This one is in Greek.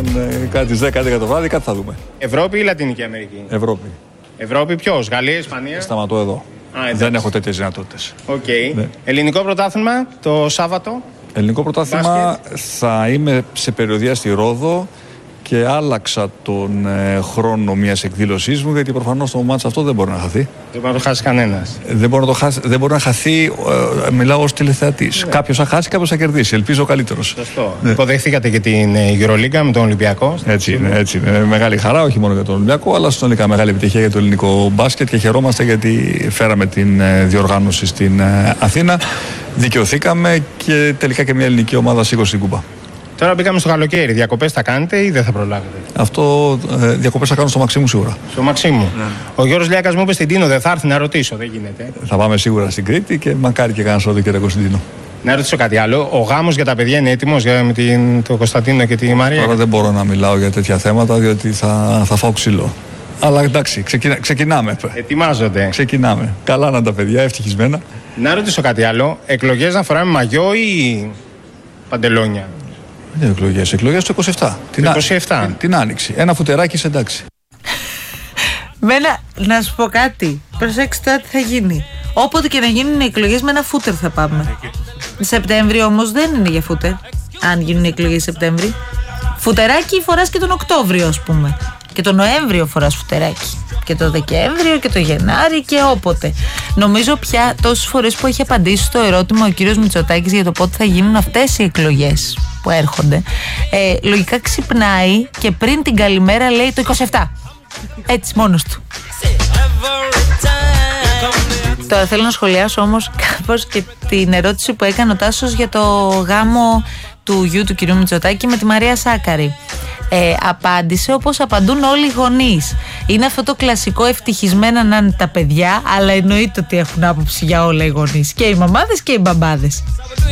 κάτι στις 10-11 το βράδυ, κάτι θα δούμε. Ευρώπη ή Λατινική Αμερική? Ευρώπη. Ευρώπη ποιος, Γαλλία, Ισπανία? Σταματώ εδώ. Δεν έχω τέτοιες δυνατότητες. Ναι. Ελληνικό πρωτάθλημα το Σάββατο? Ελληνικό πρωτάθλημα θα είμαι σε περιοδεία στη Ρόδο και άλλαξα τον χρόνο μιας εκδήλωσής μου, γιατί προφανώς το μάτς αυτό δεν μπορεί να χαθεί. Δεν μπορεί να το χάσει κανένας. Δεν μπορεί να χαθεί, μιλάω ως τηλεθεατής. Κάποιος θα χάσει, κάποιος θα κερδίσει. Ελπίζω ο καλύτερος. Σωστό. Υποδεχθήκατε και την EuroLeague με τον Ολυμπιακό. Έτσι είναι. Μεγάλη χαρά, όχι μόνο για τον Ολυμπιακό, αλλά συνολικά μεγάλη επιτυχία για το ελληνικό μπάσκετ και χαιρόμαστε γιατί φέραμε την διοργάνωση στην Αθήνα. Δικαιωθήκαμε και τελικά και μια ελληνική ομάδα σήκωσε την κούπα. Τώρα μπήκαμε στο καλοκαίρι. Διακοπές θα κάνετε ή δεν θα προλάβετε? Αυτό διακοπές θα κάνω στο Μαξίμου σίγουρα. Στο Μαξίμου. Ναι. Ο Γιώργος Λιάκας μου είπε στην Τίνο, δεν θα έρθει να ρωτήσω, δεν γίνεται. Θα πάμε σίγουρα στην Κρήτη και μακάρι και κανένα Σαββατοκύριακο στην Τίνο. Να ρωτήσω κάτι άλλο. Ο γάμος για τα παιδιά είναι έτοιμος με τον Κωνσταντίνο και τη Μαρία? Τώρα δεν μπορώ να μιλάω για τέτοια θέματα διότι θα φάω ξύλο. Αλλά εντάξει, ξεκινάμε. Ετοιμάζονται. Ξεκινάμε. Καλά να τα παιδιά, ευτυχισμένα. Να ρωτήσω κάτι άλλο. Εκλογές να φοράμε μαγιό ή παντελόνια? Δεν είναι εκλογές το 27. Την Άνοιξη. Ένα φουτεράκι σε εντάξει. Να σου πω κάτι. Προσέξτε τώρα τι θα γίνει. Όποτε και να γίνουν οι εκλογές, με ένα φούτερ θα πάμε. Σεπτέμβρη όμως δεν είναι για φούτερ. Αν γίνουν οι εκλογές Σεπτέμβρη. Φουτεράκι φοράς και τον Οκτώβριο, ας πούμε. Και τον Νοέμβριο φοράς φουτεράκι. Και το Δεκέμβριο και το Γενάρη και όποτε. Νομίζω πια τόσες φορές που έχει απαντήσει στο ερώτημα ο κύριος Μητσοτάκης για το πότε θα γίνουν αυτές οι εκλογές που έρχονται, λογικά ξυπνάει και πριν την καλημέρα λέει το 27. Έτσι μόνος του. Τώρα θέλω να σχολιάσω όμως κάπως και την ερώτηση που έκανε ο Τάσος για το γάμο του γιου του κυρίου Μητσοτάκη με τη Μαρία Σάκαρη. Απάντησε όπως απαντούν όλοι οι γονείς. Είναι αυτό το κλασικό ευτυχισμένα να είναι τα παιδιά, αλλά εννοείται ότι έχουν άποψη για όλα οι γονείς. Και οι μαμάδες και οι μπαμπάδες.